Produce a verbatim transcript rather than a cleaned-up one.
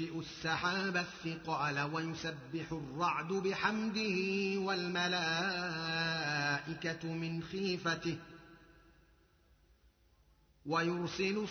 السحاب الثقال ويسبح الرعد بحمده والملائكة من خيفته ويرسل